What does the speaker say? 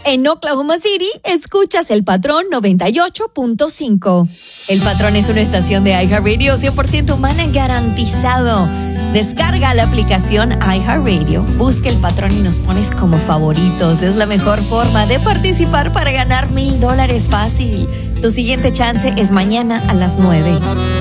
En Oklahoma City, escuchas El Patrón 98.5. El Patrón es una estación de iHeartRadio 100% humana garantizado. Descarga la aplicación iHeartRadio, busca El Patrón y nos pones como favoritos. Es la mejor forma de participar para ganar $1,000 fácil. Tu siguiente chance es mañana a las 9.